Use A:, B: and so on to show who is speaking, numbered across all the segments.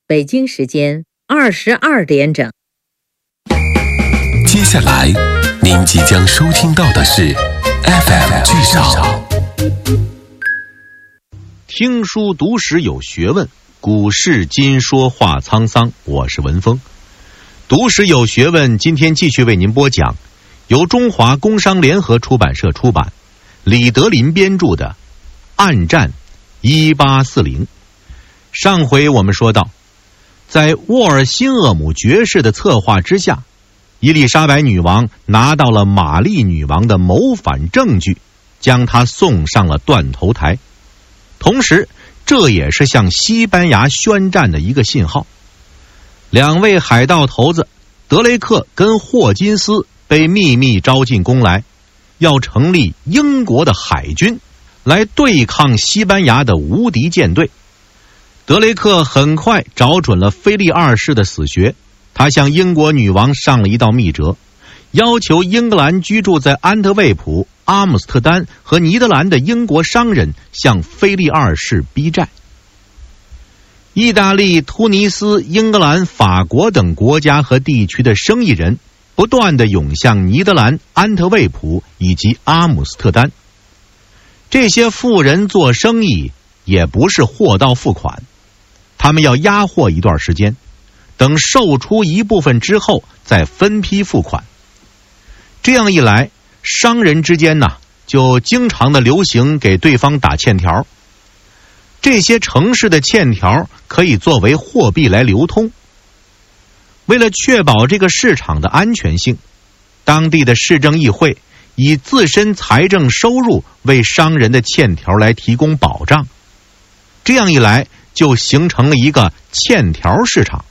A: 北京时间22点整。
B: 接下来您即将收听到的是 FM 剧场。
C: 听书读史有学问，古事今说话沧桑。我是文峰。读史有学问，今天继续为您播讲由中华工商联合出版社出版，李德林编著的《暗战1840》。上回我们说到，在沃尔辛厄姆爵士的策划之下，伊丽莎白女王拿到了玛丽女王的谋反证据，将她送上了断头台。同时，这也是向西班牙宣战的一个信号。两位海盗头子德雷克跟霍金斯被秘密招进宫来，要成立英国的海军来对抗西班牙的无敌舰队。德雷克很快找准了菲利二世的死穴，他向英国女王上了一道密折，要求英格兰居住在安特卫普、阿姆斯特丹和尼德兰的英国商人向菲利二世逼债。意大利、突尼斯、英格兰、法国等国家和地区的生意人不断地涌向尼德兰、安特卫普以及阿姆斯特丹。这些富人做生意也不是货到付款，他们要压货一段时间，等售出一部分之后再分批付款。这样一来，商人之间就经常的流行给对方打欠条。这些城市的欠条可以作为货币来流通。为了确保这个市场的安全性，当地的市政议会以自身财政收入为商人的欠条来提供保障。这样一来，就形成了一个欠条市场。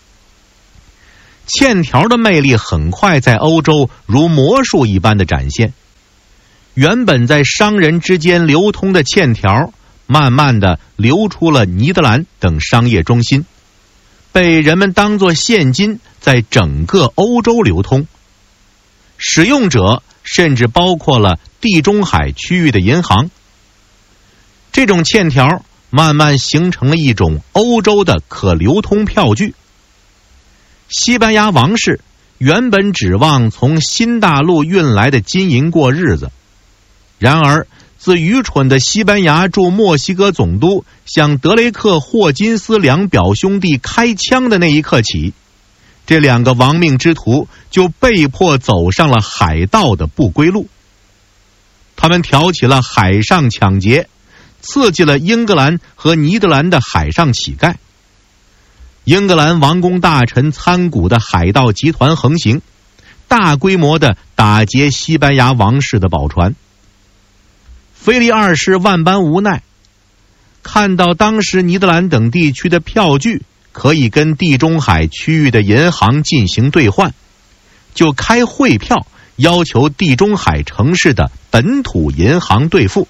C: 欠条的魅力很快在欧洲如魔术一般的展现。原本在商人之间流通的欠条，慢慢的流出了尼德兰等商业中心，被人们当作现金在整个欧洲流通。使用者甚至包括了地中海区域的银行。这种欠条慢慢形成了一种欧洲的可流通票据。西班牙王室原本指望从新大陆运来的金银过日子，然而自愚蠢的西班牙驻墨西哥总督向德雷克、霍金斯两表兄弟开枪的那一刻起，这两个亡命之徒就被迫走上了海盗的不归路。他们挑起了海上抢劫，刺激了英格兰和尼德兰的海上乞丐。英格兰王公大臣参股的海盗集团横行，大规模的打劫西班牙王室的宝船。菲利二世万般无奈，看到当时尼德兰等地区的票据可以跟地中海区域的银行进行兑换，就开汇票要求地中海城市的本土银行兑付。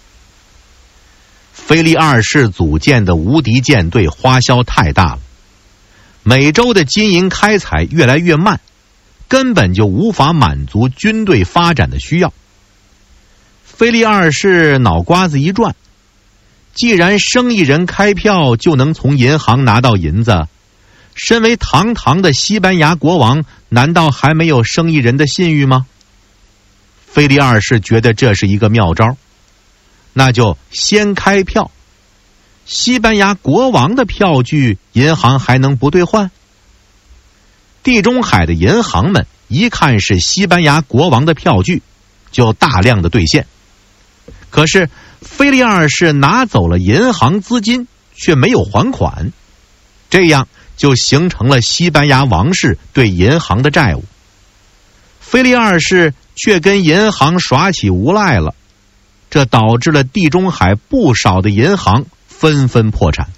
C: 菲利二世组建的无敌舰队花销太大了，每周的金银开采越来越慢，根本就无法满足军队发展的需要。菲利二世脑瓜子一转，既然生意人开票就能从银行拿到银子，身为堂堂的西班牙国王，难道还没有生意人的信誉吗？菲利二世觉得这是一个妙招，那就先开票。西班牙国王的票据，银行还能不兑换？地中海的银行们一看是西班牙国王的票据，就大量的兑现。可是菲利二世拿走了银行资金，却没有还款，这样就形成了西班牙王室对银行的债务。菲利二世却跟银行耍起无赖了，这导致了地中海不少的银行纷纷破产。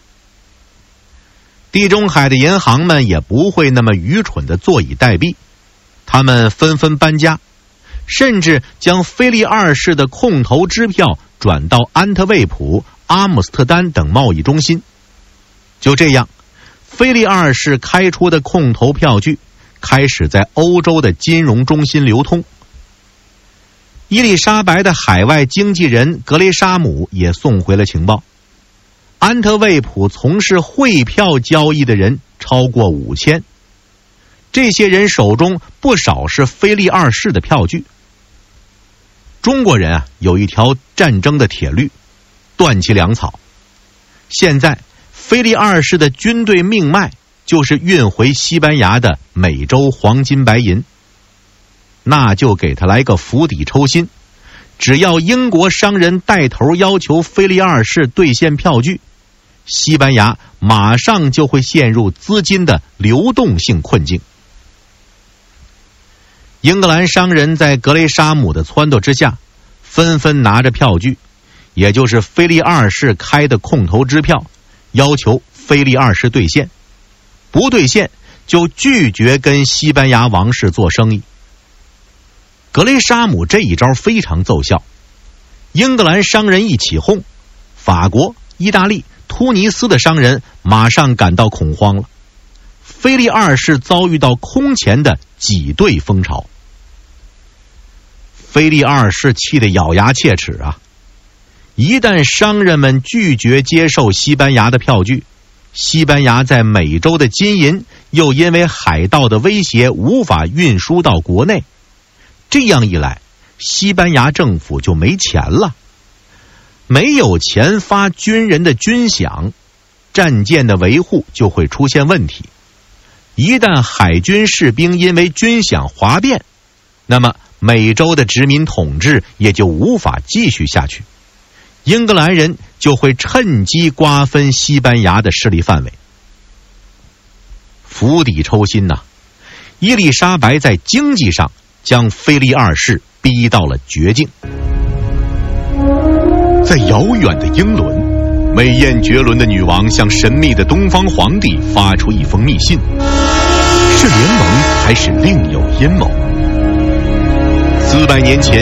C: 地中海的银行们也不会那么愚蠢的坐以待毙，他们纷纷搬家，甚至将菲利二世的空头支票转到安特卫普、阿姆斯特丹等贸易中心。就这样，菲利二世开出的空头票据开始在欧洲的金融中心流通。伊丽莎白的海外经纪人格雷沙姆也送回了情报， 安特卫普从事汇票交易的人超过5000，这些人手中不少是腓力二世的票据。中国人有一条战争的铁律，断其粮草。现在腓力二世的军队命脉就是运回西班牙的美洲黄金白银，那就给他来个釜底抽薪。只要英国商人带头要求腓力二世兑现票据，西班牙马上就会陷入资金的流动性困境。英格兰商人在格雷沙姆的撺掇之下，纷纷拿着票据，也就是腓力二世开的空头支票，要求腓力二世兑现，不兑现就拒绝跟西班牙王室做生意。格雷沙姆这一招非常奏效，英格兰商人一起哄，法国、意大利、突尼斯的商人马上感到恐慌了。腓力二世遭遇到空前的挤兑风潮。腓力二世气得咬牙切齿啊！一旦商人们拒绝接受西班牙的票据，西班牙在美洲的金银又因为海盗的威胁无法运输到国内，这样一来，西班牙政府就没钱了。没有钱发军人的军饷，战舰的维护就会出现问题。一旦海军士兵因为军饷哗变，那么美洲的殖民统治也就无法继续下去，英格兰人就会趁机瓜分西班牙的势力范围。釜底抽薪呐，伊丽莎白在经济上将腓力二世逼到了绝境。在遥远的英伦，美艳绝伦的女王向神秘的东方皇帝发出一封密信，是联盟还是另有阴谋？400年前，